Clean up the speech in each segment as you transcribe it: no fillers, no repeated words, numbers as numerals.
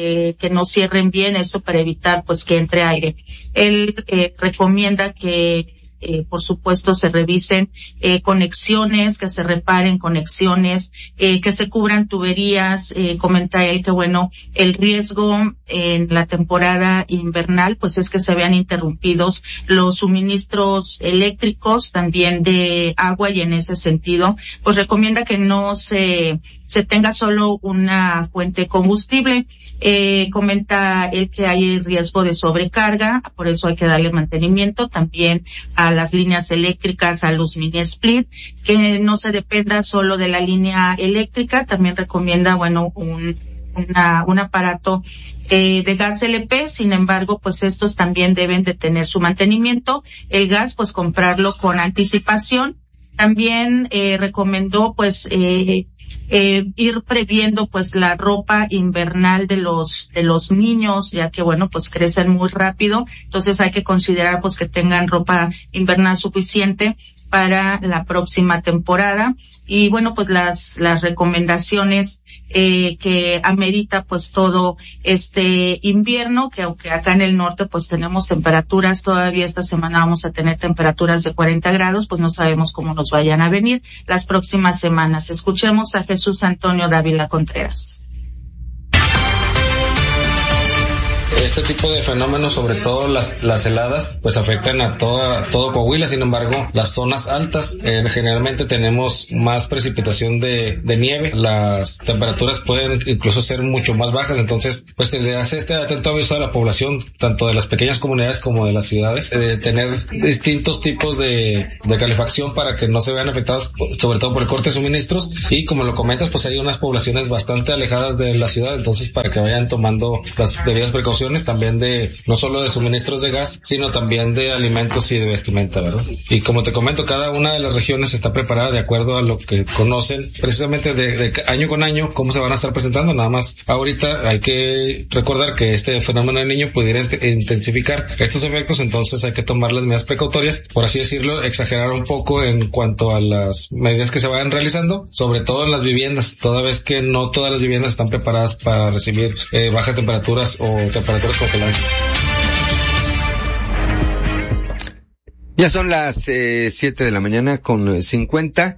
que no cierren bien, esto para evitar pues que entre aire. Él recomienda que por supuesto se revisen conexiones, que se reparen conexiones, que se cubran tuberías. Comenta él que bueno, el riesgo en la temporada invernal pues es que se vean interrumpidos los suministros eléctricos, también de agua, y en ese sentido pues recomienda que no se tenga solo una fuente de combustible. Comenta él que hay riesgo de sobrecarga, por eso hay que darle mantenimiento también a las líneas eléctricas, a los mini split, que no se dependa solo de la línea eléctrica. También recomienda, bueno, un aparato de gas LP. Sin embargo, pues estos también deben de tener su mantenimiento. El gas, pues comprarlo con anticipación. También recomendó pues ir previendo pues la ropa invernal de los niños, ya que bueno, pues crecen muy rápido. Entonces hay que considerar pues que tengan ropa invernal suficiente para la próxima temporada. Y bueno, pues las recomendaciones que amerita pues todo este invierno, que aunque acá en el norte pues tenemos temperaturas, todavía esta semana vamos a tener temperaturas de 40 grados, pues no sabemos cómo nos vayan a venir las próximas semanas. Escuchemos a Jesús Antonio Dávila Contreras. Este tipo de fenómenos, sobre todo las heladas, pues afectan a todo Coahuila. Sin embargo, las zonas altas, generalmente tenemos más precipitación de nieve. Las temperaturas pueden incluso ser mucho más bajas. Entonces, pues se le hace este atento aviso a la población, tanto de las pequeñas comunidades como de las ciudades, de tener distintos tipos de calefacción para que no se vean afectados, sobre todo por el corte de suministros. Y como lo comentas, pues hay unas poblaciones bastante alejadas de la ciudad, entonces para que vayan tomando las debidas precauciones, también no solo de suministros de gas, sino también de alimentos y de vestimenta, ¿verdad? Y como te comento, cada una de las regiones está preparada de acuerdo a lo que conocen, precisamente de año con año, cómo se van a estar presentando. Nada más, ahorita hay que recordar que este fenómeno del Niño pudiera intensificar estos efectos, entonces hay que tomar las medidas precautorias, por así decirlo, exagerar un poco en cuanto a las medidas que se vayan realizando, sobre todo en las viviendas, toda vez que no todas las viviendas están preparadas para recibir bajas temperaturas o temperaturas congeladas. Ya son las 7 de la mañana con 50,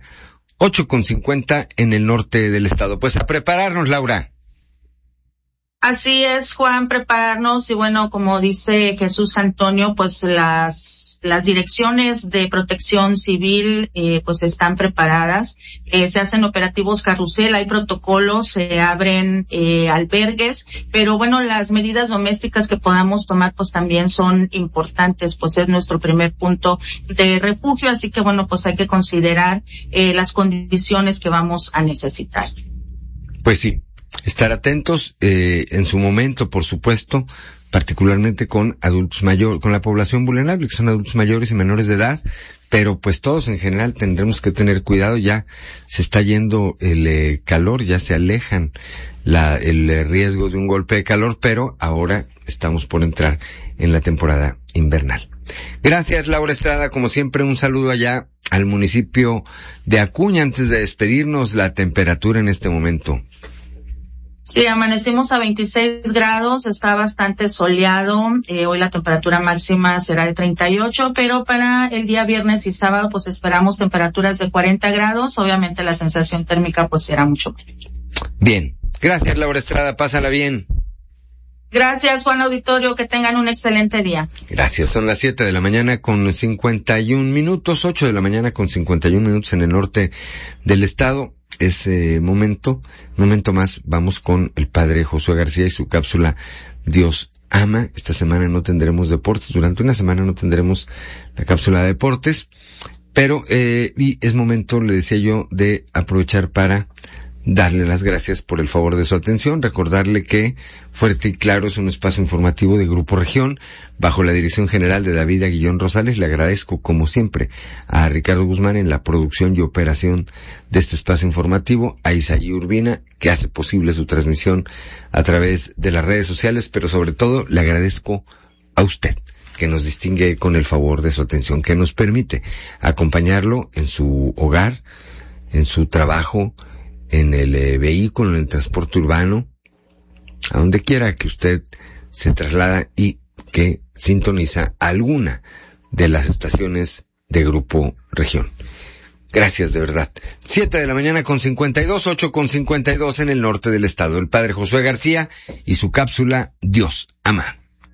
8:50 en el norte del estado. Pues a prepararnos, Laura. Así es, Juan, prepararnos. Y bueno, como dice Jesús Antonio, pues las direcciones de protección civil pues están preparadas. Se hacen operativos carrusel, hay protocolos, se abren albergues, pero bueno, las medidas domésticas que podamos tomar pues también son importantes, pues es nuestro primer punto de refugio. Así que bueno, pues hay que considerar las condiciones que vamos a necesitar. Pues sí. Estar atentos, en su momento, por supuesto, particularmente con adultos mayores, con la población vulnerable, que son adultos mayores y menores de edad, pero pues todos en general tendremos que tener cuidado. Ya se está yendo el calor, ya se alejan el riesgo de un golpe de calor, pero ahora estamos por entrar en la temporada invernal. Gracias, Laura Estrada, como siempre un saludo allá al municipio de Acuña. Antes de despedirnos, la temperatura en este momento. Sí, amanecimos a 26 grados, está bastante soleado. Hoy la temperatura máxima será de 38, pero para el día viernes y sábado pues esperamos temperaturas de 40 grados. Obviamente la sensación térmica pues será mucho mayor. Bien, gracias, Laura Estrada, pásala bien. Gracias, Juan Auditorio, que tengan un excelente día. Gracias, son las 7 de la mañana con 51 minutos, 8 de la mañana con 51 minutos en el norte del estado. Ese momento más, vamos con el padre Josué García y su cápsula Dios ama. Esta semana no tendremos deportes, durante una semana no tendremos la cápsula de deportes, pero y es momento, le decía yo, de aprovechar para darle las gracias por el favor de su atención, recordarle que Fuerte y Claro es un espacio informativo de Grupo Región, bajo la dirección general de David Aguillón Rosales. Le agradezco, como siempre, a Ricardo Guzmán en la producción y operación de este espacio informativo, a Isaí Urbina, que hace posible su transmisión a través de las redes sociales, pero sobre todo le agradezco a usted, que nos distingue con el favor de su atención, que nos permite acompañarlo en su hogar, en su trabajo, en el vehículo, en el transporte urbano, a donde quiera que usted se traslada y que sintoniza alguna de las estaciones de Grupo Región. Gracias, de verdad. 7 de la mañana con 52, 8 con 52 en el norte del estado. El padre Josué García y su cápsula Dios ama.